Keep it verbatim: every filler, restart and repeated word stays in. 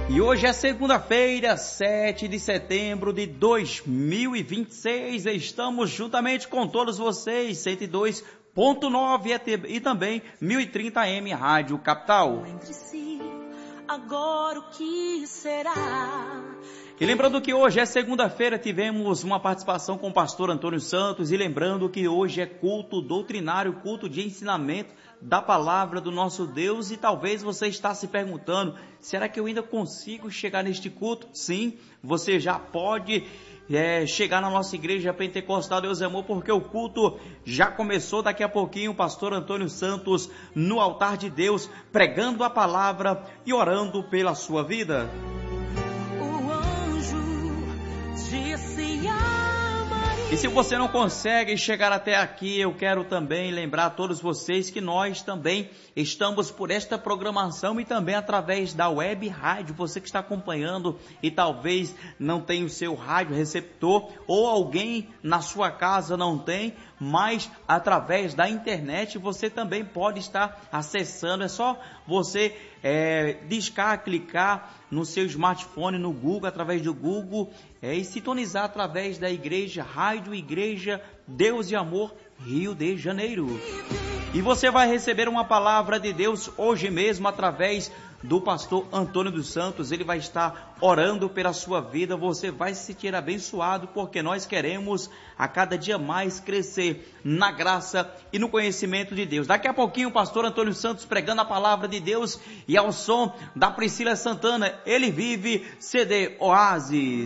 E hoje é segunda-feira, sete de setembro de dois mil e vinte e seis. Estamos juntamente com todos vocês, cento e dois ponto nove e também mil e trinta A M Rádio Capital. Entre si, agora o que será? E lembrando que hoje é segunda-feira, tivemos uma participação com o pastor Antônio Santos, e lembrando que hoje é culto doutrinário, culto de ensinamento da palavra do nosso Deus, e talvez você está se perguntando, será que eu ainda consigo chegar neste culto? Sim, você já pode é, chegar na nossa igreja Pentecostal Deus é Amor, porque o culto já começou. Daqui a pouquinho o pastor Antônio Santos no altar de Deus, pregando a palavra e orando pela sua vida. E se você não consegue chegar até aqui, eu quero também lembrar a todos vocês que nós também estamos por esta programação e também através da web rádio. Você que está acompanhando e talvez não tenha o seu rádio receptor, ou alguém na sua casa não tem, mas através da internet você também pode estar acessando. É só você é, discar, clicar no seu smartphone, no Google, através do Google, é, e sintonizar através da igreja, Rádio Igreja Deus e Amor, Rio de Janeiro. E você vai receber uma palavra de Deus hoje mesmo através do pastor Antônio dos Santos. Ele vai estar orando pela sua vida. Você vai se sentir abençoado, porque nós queremos a cada dia mais crescer na graça e no conhecimento de Deus. Daqui a pouquinho o pastor Antônio Santos pregando a palavra de Deus, e ao som da Priscila Santana, Ele Vive, C D Oásis.